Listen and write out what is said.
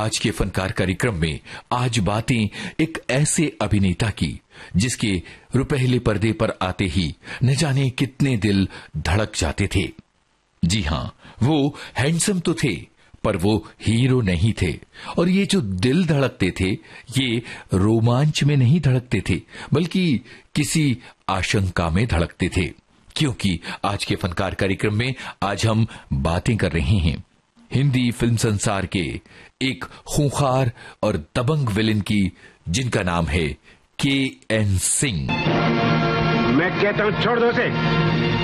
आज के फनकार कार्यक्रम में आज बातें एक ऐसे अभिनेता की जिसके रुपहले पर्दे पर आते ही न जाने कितने दिल धड़क जाते थे। जी हां, वो हैंडसम तो थे पर वो हीरो नहीं थे। और ये जो दिल धड़कते थे ये रोमांच में नहीं धड़कते थे बल्कि किसी आशंका में धड़कते थे। क्योंकि आज के फनकार कार्यक्रम में आज हम बातें कर रहे हैं हिंदी फिल्म संसार के एक खूंखार और दबंग विलेन की, जिनका नाम है के.एन. सिंह। मैं कहता हूं छोड़ दो उसे।